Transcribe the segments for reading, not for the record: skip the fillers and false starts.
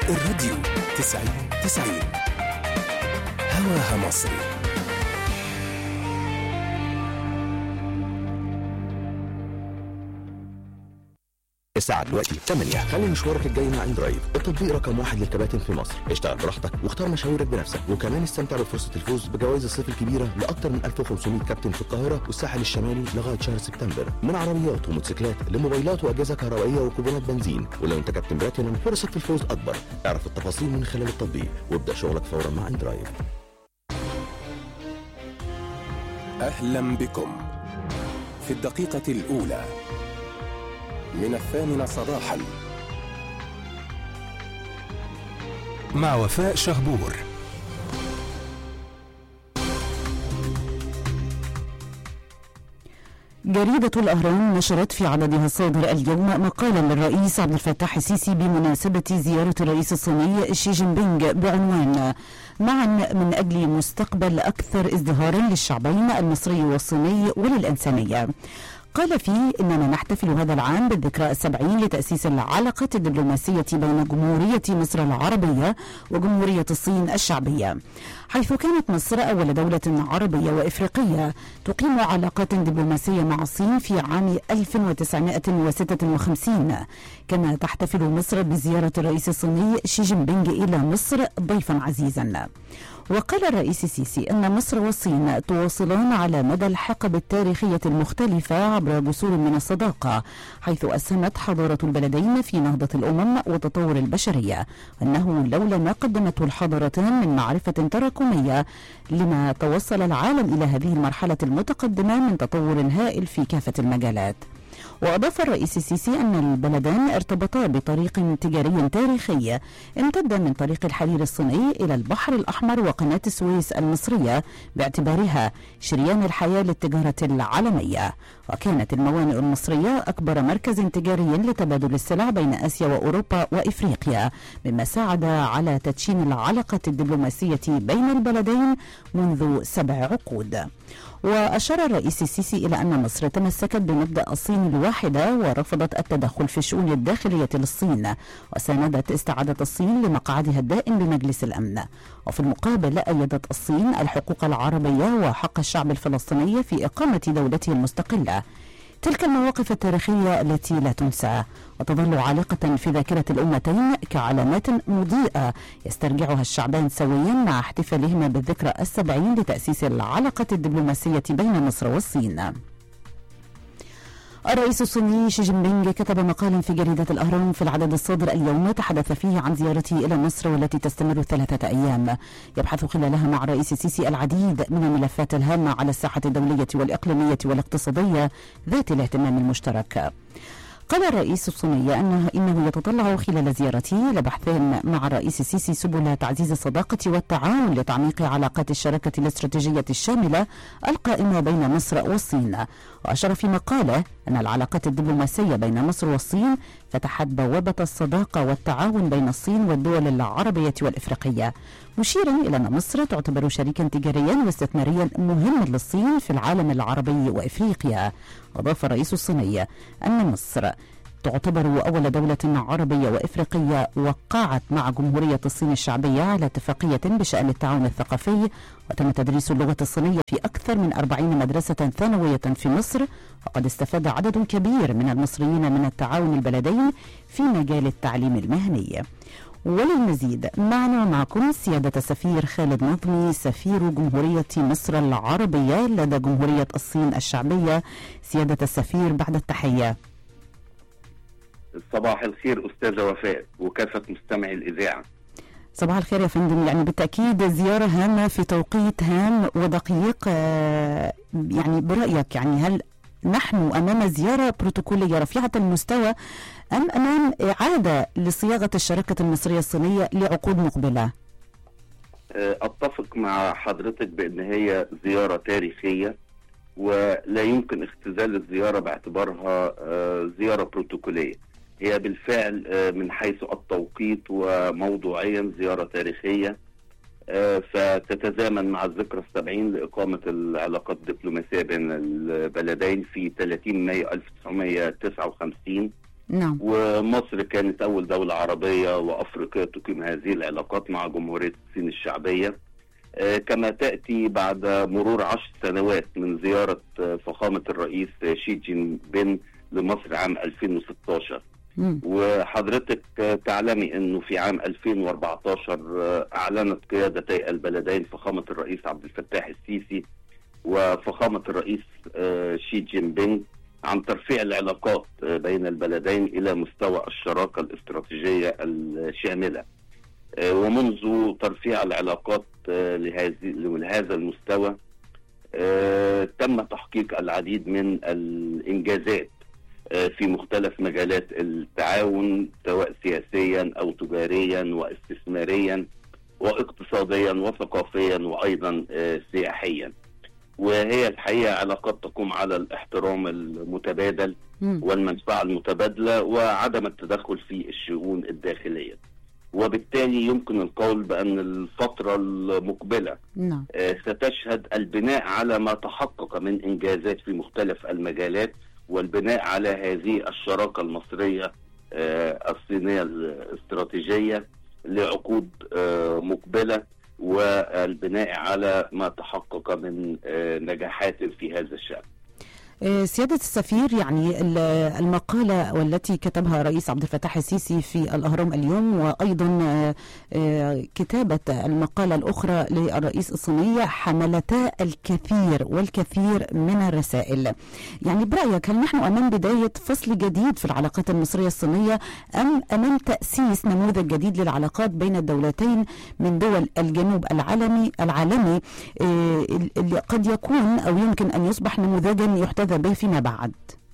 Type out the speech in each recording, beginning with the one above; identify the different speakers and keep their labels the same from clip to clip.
Speaker 1: الراديو 90-90 هواها مصري.
Speaker 2: الساعة دلوقتي 8. خلي مشوارك الجاي مع اندرايف، التطبيق رقم 1 للكباتن في مصر. اشتغل براحتك واختار مشاويرك بنفسك، وكمان استمتع بفرصة الفوز بجوائز الصيف الكبيرة لأكثر من 1500 كابتن في القاهرة والساحل الشمالي لغاية شهر سبتمبر، من عربيات وموتوسيكلات لموبايلات وأجهزة كهربائية وكوبونات بنزين. ولو أنت كابتن بلاتينم فرصك في الفوز أكبر. اعرف التفاصيل من خلال التطبيق وابدأ شغلك فورا مع اندرايف.
Speaker 1: أهلا بكم في الدقيقة الأولى من 8 صباحا مع وفاء شهبور.
Speaker 3: جريدة الأهرام نشرت في عددها الصادر اليوم مقالا للرئيس عبد الفتاح السيسي بمناسبة زيارة الرئيس الصيني شي جين بينغ بعنوان معا من أجل مستقبل أكثر ازدهارا للشعبين المصري والصيني وللإنسانية. قال فيه إننا نحتفل هذا العام بالذكرى 70 لتأسيس العلاقة الدبلوماسية بين جمهورية مصر العربية وجمهورية الصين الشعبية، حيث كانت مصر أول دولة عربية وإفريقية تقيم علاقات دبلوماسية مع الصين في عام 1956. كما تحتفل مصر بزيارة الرئيس الصيني شي جين بينغ إلى مصر ضيفا عزيزا. وقال الرئيس السيسي أن مصر والصين تواصلان على مدى الحقب التاريخية المختلفة عبر جسور من الصداقة، حيث أسهمت حضارة البلدين في نهضة الأمم وتطور البشرية، أنه لولا ما قدمته الحضارتان من معرفة تراكمية لما توصل العالم إلى هذه المرحلة المتقدمة من تطور هائل في كافة المجالات. وأضاف الرئيس السيسي أن البلدان ارتبطا بطريق تجاري تاريخي امتد من طريق الحرير الصيني إلى البحر الأحمر وقناة السويس المصرية باعتبارها شريان الحياة للتجارة العالمية. وكانت الموانئ المصرية أكبر مركز تجاري لتبادل السلع بين آسيا وأوروبا وإفريقيا، مما ساعد على تدشين العلاقة الدبلوماسية بين البلدين منذ 7 عقود. وأشار الرئيس السيسي إلى أن مصر تمسكت بمبدأ الصين الواحدة ورفضت التدخل في الشؤون الداخلية للصين، وساندت استعادة الصين لمقعدها الدائم بمجلس الأمن. وفي المقابل أيدت الصين الحقوق العربية وحق الشعب الفلسطيني في إقامة دولته المستقلة. تلك المواقف التاريخية التي لا تنسى وتظل عالقة في ذاكرة الأمتين كعلامات مضيئة يسترجعها الشعبان سويا مع احتفالهما بالذكرى 70 لتأسيس العلاقة الدبلوماسية بين مصر والصين. الرئيس الصيني شي جين بينغ كتب مقالا في جريدة الأهرام في العدد الصادر اليوم تحدث فيه عن زيارته إلى مصر والتي تستمر 3 أيام، يبحث خلالها مع الرئيس السيسي العديد من الملفات الهامة على الساحة الدولية والإقليمية والاقتصادية ذات الاهتمام المشترك. قال الرئيس الصيني إنه يتطلع خلال زيارته لبحث مع الرئيس السيسي سبل تعزيز الصداقة والتعاون لتعميق علاقات الشراكة الاستراتيجية الشاملة القائمة بين مصر والصين. وأشار في مقاله أن العلاقات الدبلوماسية بين مصر والصين فتحت بوابة الصداقة والتعاون بين الصين والدول العربية والإفريقية، مشيرا إلى أن مصر تعتبر شريكا تجاريا واستثماريا مهما للصين في العالم العربي وإفريقيا. أضاف الرئيس الصيني أن مصر تعتبر أول دولة عربية وإفريقية وقعت مع جمهورية الصين الشعبية على اتفاقية بشأن التعاون الثقافي، وتم تدريس اللغة الصينية في أكثر من 40 مدرسة ثانوية في مصر، وقد استفاد عدد كبير من المصريين من التعاون البلدين في مجال التعليم المهني. وللمزيد معنا معكم سيادة السفير خالد نظمي سفير جمهورية مصر العربية لدى جمهورية الصين الشعبية. سيادة السفير بعد التحية.
Speaker 4: صباح الخير أستاذة وفاء وكافة مستمعي الإذاعة.
Speaker 3: صباح الخير يا فندم. يعني بالتأكيد زيارة هامة في توقيت هام ودقيق، يعني برأيك يعني هل نحن أمام زيارة بروتوكولية رفيعة المستوى أم أمام إعادة لصياغة الشراكة المصرية الصينية لعقود مقبلة؟
Speaker 4: أتفق مع حضرتك بأن هي زيارة تاريخية ولا يمكن اختزال الزيارة باعتبارها زيارة بروتوكولية. هي بالفعل من حيث التوقيت وموضوعيا زيارة تاريخية، فتتزامن مع الذكرى 70 لإقامة العلاقات الدبلوماسية بين البلدين في 30 مايو 1959.
Speaker 3: نعم.
Speaker 4: ومصر كانت أول دولة عربية وأفريقية تقيم هذه العلاقات مع جمهورية الصين الشعبية، كما تأتي بعد مرور 10 سنوات من زيارة فخامة الرئيس شي جين بين لمصر عام 2016. وحضرتك تعلمي أنه في عام 2014 أعلنت قيادتي البلدين فخامة الرئيس عبد الفتاح السيسي وفخامة الرئيس شي جين بينغ عن ترفيع العلاقات بين البلدين إلى مستوى الشراكة الاستراتيجية الشاملة. ومنذ ترفيع العلاقات لهذا المستوى تم تحقيق العديد من الإنجازات في مختلف مجالات التعاون، سواء سياسيا أو تجاريا واستثماريا واقتصاديا وثقافيا وأيضا سياحيا. وهي الحقيقة علاقات تقوم على الاحترام المتبادل والمنفعة المتبادلة وعدم التدخل في الشؤون الداخلية. وبالتالي يمكن القول بأن الفترة المقبلة ستشهد البناء على ما تحقق من إنجازات في مختلف المجالات، والبناء على هذه الشراكة المصرية الصينية الاستراتيجية لعقود مقبلة، والبناء على ما تحقق من نجاحات في هذا الشأن.
Speaker 3: سيادة السفير، يعني المقالة والتي كتبها رئيس عبد الفتاح السيسي في الأهرام اليوم، وأيضا كتابة المقالة الأخرى للرئيس الصيني، حملتا الكثير والكثير من الرسائل. يعني برأيك هل نحن أمام بداية فصل جديد في العلاقات المصرية الصينية، أم أمام تأسيس نموذج جديد للعلاقات بين الدولتين من دول الجنوب العالمي اللي قد يكون أو يمكن أن يصبح نموذجا يحتذى به فيما بعد؟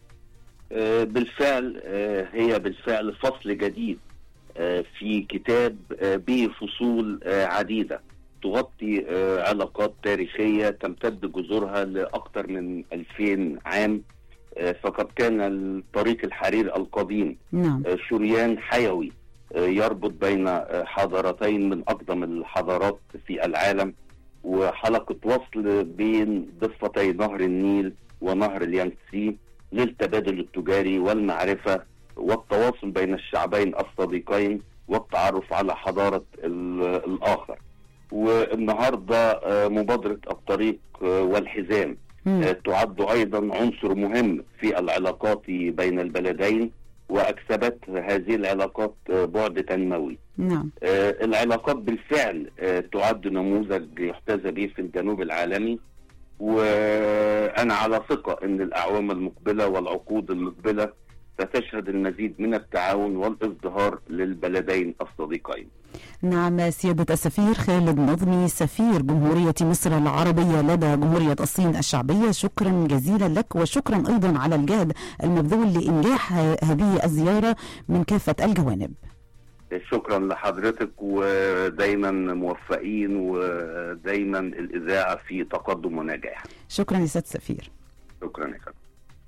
Speaker 4: بالفعل هي بالفعل فصل جديد في كتاب به فصول عديدة تغطي علاقات تاريخية تمتد جذورها لأكثر من 2000 عام. فقد كان الطريق الحرير القديم شريان حيوي يربط بين حضارتين من أقدم الحضارات في العالم، وحلقة وصل بين ضفتي نهر النيل ونهر اليانغتسي للتبادل التجاري والمعرفة والتواصل بين الشعبين الصديقين والتعرف على حضارة الآخر. والنهاردة مبادرة الطريق والحزام تعد أيضا عنصر مهم في العلاقات بين البلدين، وأكسبت هذه العلاقات بعد تنموي. العلاقات بالفعل تعد نموذج يحتذى به في الجنوب العالمي، وأنا على ثقة أن الأعوام المقبلة والعقود المقبلة ستشهد المزيد من التعاون والازدهار للبلدين الصديقين.
Speaker 3: نعم سيادة السفير خالد نظمي، سفير جمهورية مصر العربية لدى جمهورية الصين الشعبية، شكرا جزيلا لك، وشكرا أيضا على الجهد المبذول لإنجاح هذه الزيارة من كافة الجوانب.
Speaker 4: شكرا لحضرتك، ودايما موفقين، ودايما الإذاعة في تقدم ونجاح.
Speaker 3: شكرا يا سيادة السفير.
Speaker 4: شكرا يا فندم.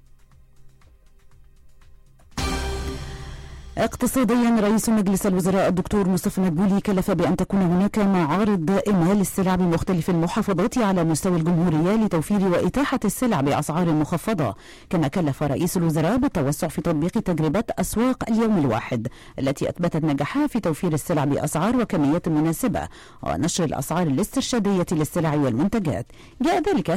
Speaker 3: اقتصاديا، رئيس مجلس الوزراء الدكتور مصطفى مدبولي كلف بأن تكون هناك معارض دائمة للسلع بمختلف المحافظات على مستوى الجمهورية لتوفير وإتاحة السلع بأسعار مخفضة. كما كلف رئيس الوزراء بالتوسع في تطبيق تجربة أسواق اليوم الواحد التي أثبتت نجاحها في توفير السلع بأسعار وكميات مناسبة ونشر الأسعار الاسترشادية للسلع والمنتجات. جاء ذلك